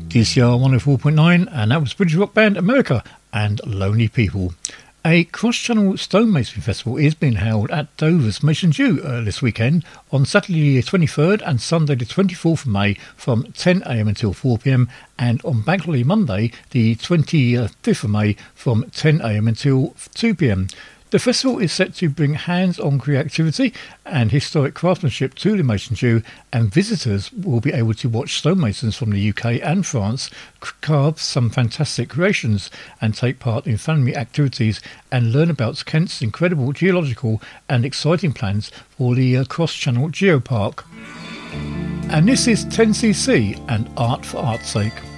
DCR 104.9, and that was British rock band America and Lonely People. A cross-channel stonemasonry festival is being held at Dover's Mason Dew this weekend on Saturday the 23rd and Sunday the 24th of May from 10am until 4pm, and on Bank Holiday Monday the 25th of May from 10am until 2pm. The festival is set to bring hands-on creativity and historic craftsmanship to the Mason Dew, and visitors will be able to watch stonemasons from the UK and France carve some fantastic creations and take part in family activities and learn about Kent's incredible geological and exciting plans for the Cross-Channel Geopark. And this is 10cc and Art for Art's Sake.